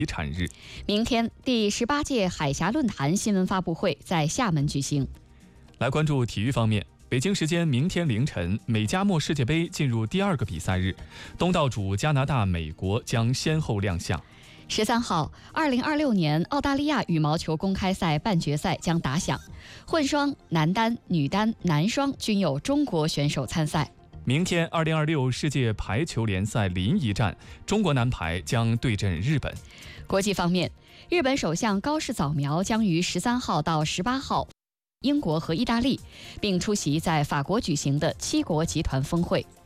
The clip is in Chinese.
遗产日。 明天，第18届海峡论坛新闻发布会在厦门举行。 来关注体育方面，北京时间明天凌晨，美加墨世界杯进入第2个比赛日，东道主加拿大、美国将先后亮相。 13号，2026年澳大利亚羽毛球公开赛半决赛将打响，混双、男单、女单、男双均有中国选手参赛。 明天，2026世界排球联赛临沂站，中国男排将对阵日本。 国际方面，日本首相高市早苗将于13号到18号英国和意大利，并出席在法国举行的7国集团峰会。